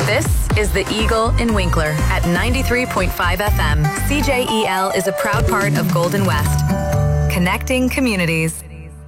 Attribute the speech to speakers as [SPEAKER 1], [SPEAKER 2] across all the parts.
[SPEAKER 1] This is The Eagle in Winkler at 93.5 FM. CJEL is a proud part of Golden West. Connecting communities.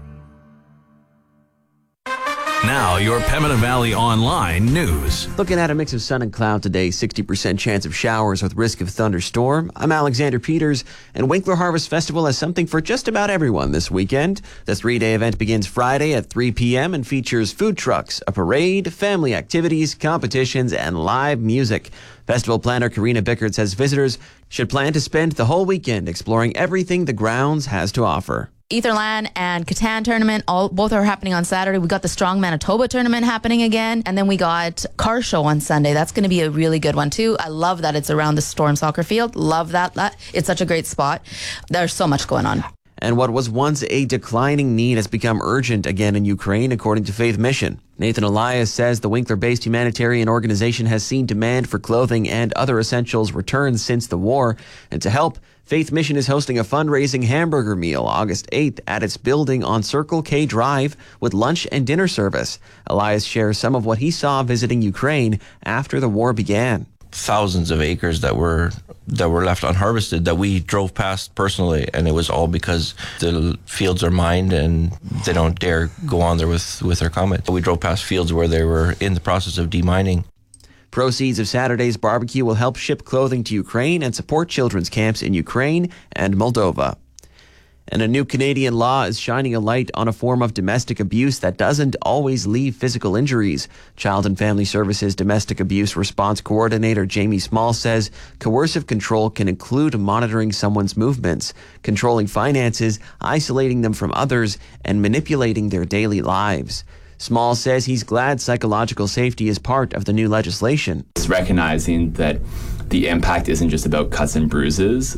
[SPEAKER 2] Now, your Pembina Valley Online news.
[SPEAKER 3] Looking at a mix of sun and cloud today, 60% chance of showers with risk of thunderstorm. I'm Alexander Peters, and Winkler Harvest Festival has something for just about everyone this weekend. The 3-day event begins Friday at 3 p.m. and features food trucks, a parade, family activities, competitions, and live music. Festival planner Karina Bickert says visitors should plan to spend the whole weekend exploring everything the grounds has to offer.
[SPEAKER 4] Etherland and Catan tournament, both are happening on Saturday. We got the Strong Manitoba tournament happening again. And then we got Car Show on Sunday. That's going to be a really good one too. I love that it's around the Storm Soccer Field. Love that. It's such a great spot. There's so much going on.
[SPEAKER 3] And what was once a declining need has become urgent again in Ukraine, according to Faith Mission. Nathan Elias says the Winkler-based humanitarian organization has seen demand for clothing and other essentials return since the war. And to help, Faith Mission is hosting a fundraising hamburger meal August 8th at its building on Circle K Drive with lunch and dinner service. Elias shares some of what he saw visiting Ukraine after the war began.
[SPEAKER 5] Thousands of acres that were left unharvested that we drove past personally, and it was all because the fields are mined and they don't dare go on there with their comment. We drove past fields where they were in the process of demining.
[SPEAKER 3] Proceeds of Saturday's barbecue will help ship clothing to Ukraine and support children's camps in Ukraine and Moldova. And a new Canadian law is shining a light on a form of domestic abuse that doesn't always leave physical injuries. Child and Family Services Domestic Abuse Response Coordinator Jamie Small says coercive control can include monitoring someone's movements, controlling finances, isolating them from others, and manipulating their daily lives. Small says he's glad psychological safety is part of the new legislation.
[SPEAKER 6] It's recognizing that the impact isn't just about cuts and bruises,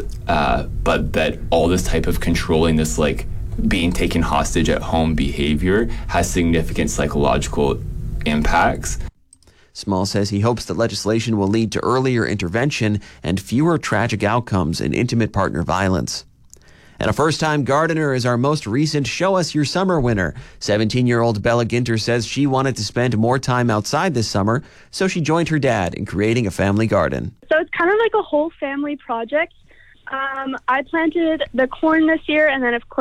[SPEAKER 6] but that all this type of controlling, this like being taken hostage at home behavior has significant psychological impacts.
[SPEAKER 3] Small says he hopes that legislation will lead to earlier intervention and fewer tragic outcomes in intimate partner violence. And a first-time gardener is our most recent Show Us Your Summer winner. 17-year-old Bella Ginter says she wanted to spend more time outside this summer, so she joined her dad in creating a family garden.
[SPEAKER 7] So it's kind of like a whole family project. I planted the corn this year, and then of course